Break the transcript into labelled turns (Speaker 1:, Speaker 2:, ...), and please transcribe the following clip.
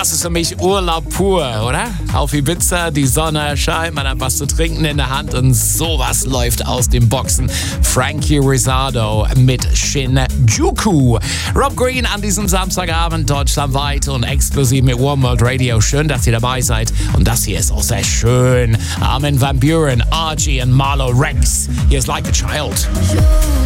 Speaker 1: Das ist für mich Urlaub pur, oder? Auf Ibiza, die Sonne scheint, man hat was zu trinken in der Hand und sowas läuft aus den Boxen. Frankie Rizardo mit Shinjuku. Rob Green an diesem Samstagabend deutschlandweit und exklusiv mit One World Radio. Schön, dass ihr dabei seid. Und das hier ist auch sehr schön. Armin van Buuren, Archie und Marlo Rex. Hier ist Like a Child.